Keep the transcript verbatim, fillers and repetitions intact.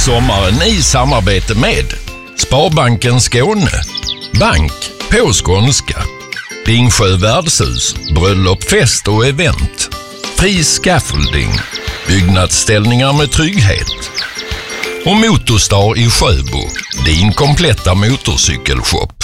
sommaren i samarbete med Sparbanken Skåne, bank på skånska, Bingsjö värdshus, bröllop, fest och event, Fri Scaffolding, byggnadsställningar med trygghet och Motorstar i Sjöbo, din kompletta motorcykelshop.